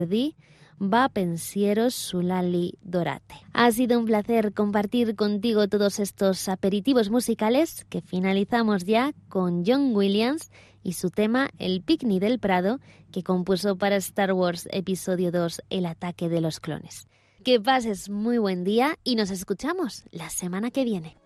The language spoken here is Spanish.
va pensiero sull'ali dorate. Ha sido un placer compartir contigo todos estos aperitivos musicales que finalizamos ya con John Williams y su tema El Picnic del Prado, que compuso para Star Wars Episodio 2 El ataque de los clones. Que pases muy buen día y nos escuchamos la semana que viene.